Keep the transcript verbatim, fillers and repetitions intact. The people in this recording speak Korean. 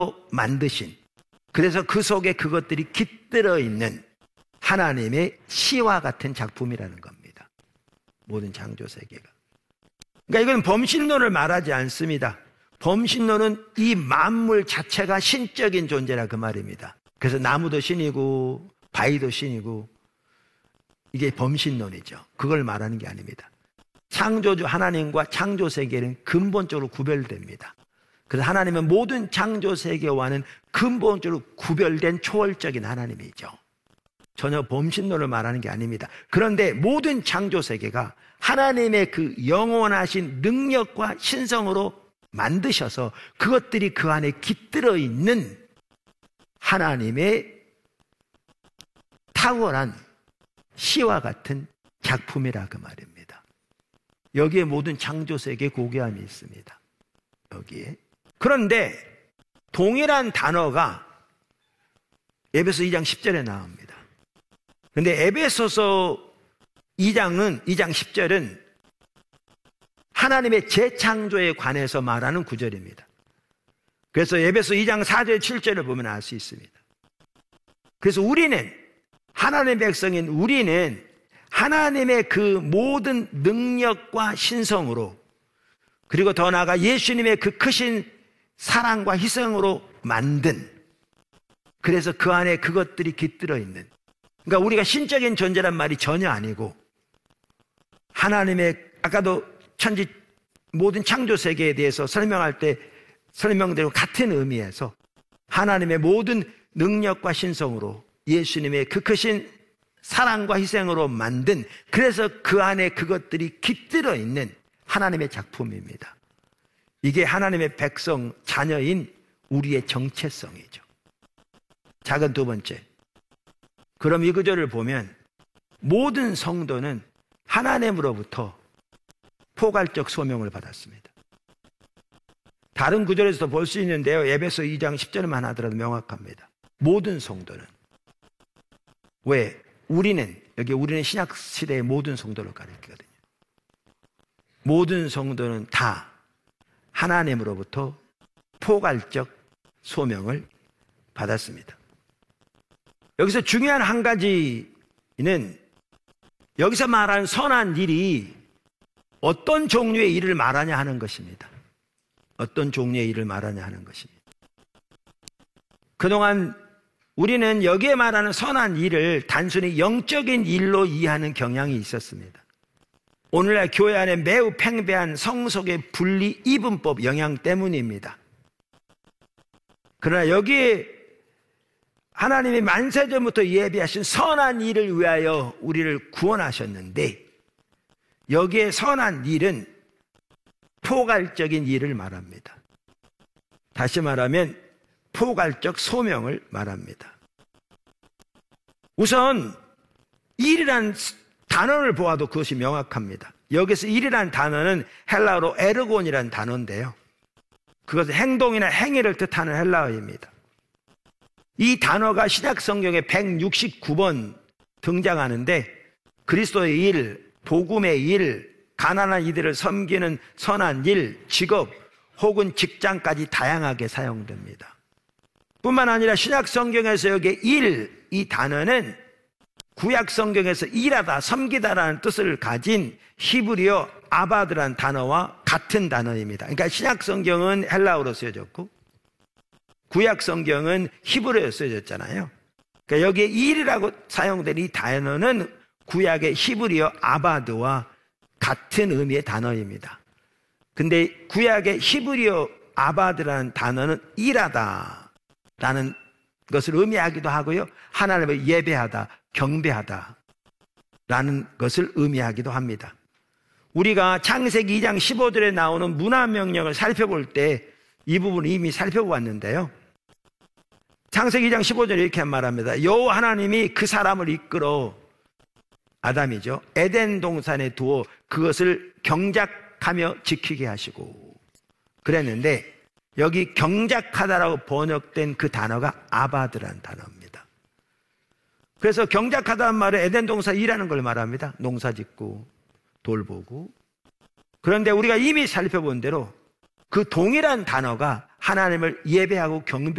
만드신, 그래서 그 속에 그것들이 깃들어 있는 하나님의 시와 같은 작품이라는 겁니다. 모든 창조 세계가. 그러니까 이건 범신론을 말하지 않습니다. 범신론은 이 만물 자체가 신적인 존재라 그 말입니다. 그래서 나무도 신이고 바위도 신이고, 이게 범신론이죠. 그걸 말하는 게 아닙니다. 창조주 하나님과 창조 세계는 근본적으로 구별됩니다. 그래서 하나님은 모든 창조 세계와는 근본적으로 구별된 초월적인 하나님이죠. 전혀 범신론을 말하는 게 아닙니다. 그런데 모든 창조 세계가 하나님의 그 영원하신 능력과 신성으로 만드셔서 그것들이 그 안에 깃들어 있는 하나님의 탁월한 시와 같은 작품이라 그 말입니다. 여기에 모든 창조 세계의 고귀함이 있습니다. 여기에. 그런데 동일한 단어가 에베소 이 장 십 절에 나옵니다. 그런데 에베소서 이 장은 이 장 십 절은 하나님의 재창조에 관해서 말하는 구절입니다. 그래서 에베소 이 장 사 절 칠 절을 보면 알 수 있습니다. 그래서 우리는, 하나님의 백성인 우리는 하나님의 그 모든 능력과 신성으로, 그리고 더 나아가 예수님의 그 크신 사랑과 희생으로 만든, 그래서 그 안에 그것들이 깃들어 있는, 그러니까 우리가 신적인 존재란 말이 전혀 아니고 하나님의, 아까도 천지 모든 창조 세계에 대해서 설명할 때 설명대로 같은 의미에서 하나님의 모든 능력과 신성으로 예수님의 그 크신 사랑과 희생으로 만든, 그래서 그 안에 그것들이 깃들어 있는 하나님의 작품입니다. 이게 하나님의 백성, 자녀인 우리의 정체성이죠. 작은 두 번째, 그럼 이 구절을 보면 모든 성도는 하나님으로부터 포괄적 소명을 받았습니다. 다른 구절에서도 볼 수 있는데요, 에베소 이 장 십 절만 하더라도 명확합니다. 모든 성도는. 왜? 우리는, 여기 우리는 신약시대의 모든 성도를 가리키거든요. 모든 성도는 다 하나님으로부터 포괄적 소명을 받았습니다. 여기서 중요한 한 가지는, 여기서 말하는 선한 일이 어떤 종류의 일을 말하냐 하는 것입니다. 어떤 종류의 일을 말하냐 하는 것입니다. 그동안 우리는 여기에 말하는 선한 일을 단순히 영적인 일로 이해하는 경향이 있었습니다. 오늘날 교회 안에 매우 팽배한 성속의 분리 이분법 영향 때문입니다. 그러나 여기에 하나님이 만세전부터 예비하신 선한 일을 위하여 우리를 구원하셨는데, 여기에 선한 일은 포괄적인 일을 말합니다. 다시 말하면 포괄적 소명을 말합니다. 우선 일이란 단어를 보아도 그것이 명확합니다. 여기서 일이란 단어는 헬라어로 에르곤이라는 단어인데요, 그것은 행동이나 행위를 뜻하는 헬라어입니다. 이 단어가 신약 성경에 백육십구 번 등장하는데, 그리스도의 일, 복음의 일, 가난한 이들을 섬기는 선한 일, 직업 혹은 직장까지 다양하게 사용됩니다. 뿐만 아니라 신약 성경에서 여기 일, 이 단어는 구약 성경에서 일하다, 섬기다라는 뜻을 가진 히브리어 아바드라는 단어와 같은 단어입니다. 그러니까 신약 성경은 헬라어로 쓰여졌고 구약 성경은 히브리어로 쓰여졌잖아요. 그러니까 여기에 일이라고 사용된 이 단어는 구약의 히브리어 아바드와 같은 의미의 단어입니다. 근데 구약의 히브리어 아바드라는 단어는 일하다라는 것을 의미하기도 하고요, 하나님을 예배하다, 경배하다 라는 것을 의미하기도 합니다. 우리가 창세기 이 장 십오 절에 나오는 문화명령을 살펴볼 때 이 부분을 이미 살펴보았는데요, 창세기 이 장 십오 절에 이렇게 말합니다. 여호와 하나님이 그 사람을 이끌어, 아담이죠, 에덴 동산에 두어 그것을 경작하며 지키게 하시고 그랬는데, 여기 경작하다라고 번역된 그 단어가 아바드라는 단어입니다. 그래서 경작하다는 말은 에덴 동산 일하는 걸 말합니다. 농사 짓고 돌보고. 그런데 우리가 이미 살펴본 대로 그 동일한 단어가 하나님을 예배하고 경배